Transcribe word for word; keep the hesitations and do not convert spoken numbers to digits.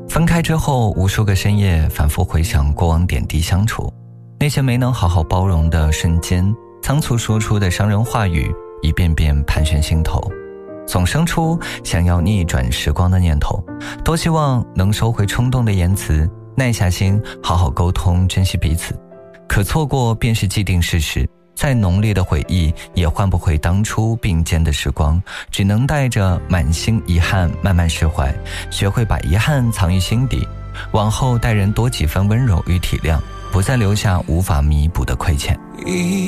分开之后，无数个深夜反复回想过往点滴相处，那些没能好好包容的瞬间，仓促说出的伤人话语，一遍遍盘旋心头，总生出想要逆转时光的念头。多希望能收回冲动的言辞，耐下心好好沟通，珍惜彼此。可错过便是既定事实，再浓烈的回忆也换不回当初并肩的时光，只能带着满心遗憾慢慢释怀，学会把遗憾藏于心底，往后待人多几分温柔与体谅，不再留下无法弥补的亏欠。